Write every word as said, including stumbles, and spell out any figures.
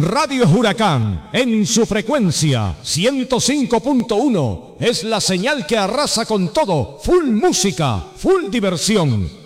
Radio Huracán, en su frecuencia ciento cinco punto uno, es la señal que arrasa con todo. Full música, full diversión.